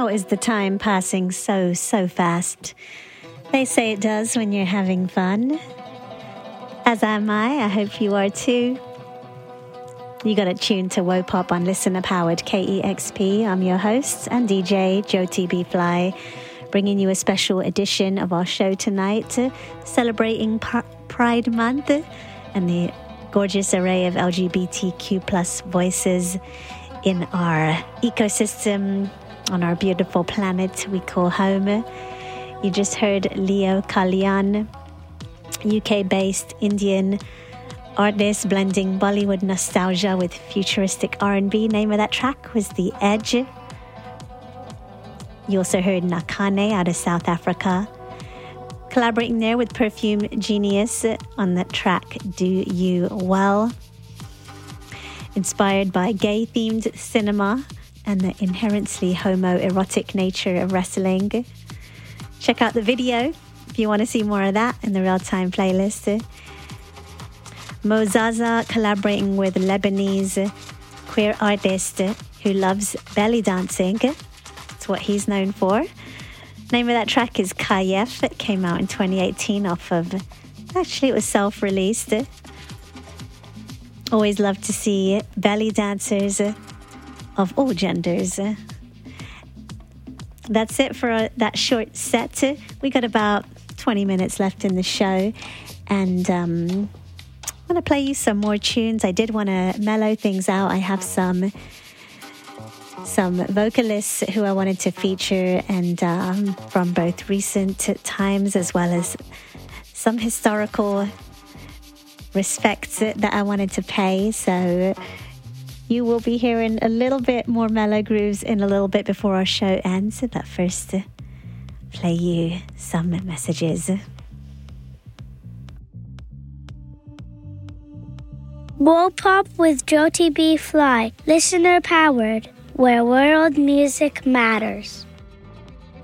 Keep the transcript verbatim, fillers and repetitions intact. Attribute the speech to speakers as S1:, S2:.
S1: How is the time passing so, so fast? They say it does when you're having fun. As am I. I hope you are too. You got it tuned to Wopop on listener-powered K E X P. I'm your host and D J, Jyoti B. Fly, bringing you a special edition of our show tonight, celebrating Pride Month and the gorgeous array of L G B T Q plus voices in our ecosystem, on our beautiful planet we call home. You just heard Leo Kalyan, U K-based Indian artist blending Bollywood nostalgia with futuristic R and B. Name of that track was The Edge. You also heard Nakane out of South Africa, collaborating there with Perfume Genius on the track Do You Well. Inspired by gay-themed cinema and the inherently homoerotic nature of wrestling. Check out the video if you want to see more of that in the real-time playlist. Mozaza collaborating with Lebanese queer artist who loves belly dancing. That's what he's known for. Name of that track is Kayef. It came out in twenty eighteen off of, actually it was self-released. Always love to see belly dancers of all genders. That's it for that short set. We got about twenty minutes left in the show, and um, I'm going to play you some more tunes. I did want to mellow things out. I have some some vocalists who I wanted to feature, and um, from both recent times as well as some historical respects that I wanted to pay. So you will be hearing a little bit more mellow grooves in a little bit before our show ends. But first, play you some messages.
S2: Wopop with Jyoti B. Fly, listener powered, where world music matters.